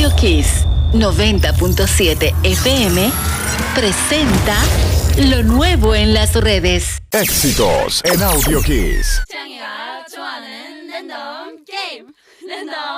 Radio Kiss 90.7 FM presenta lo nuevo en las redes. Éxitos en Audio Kiss.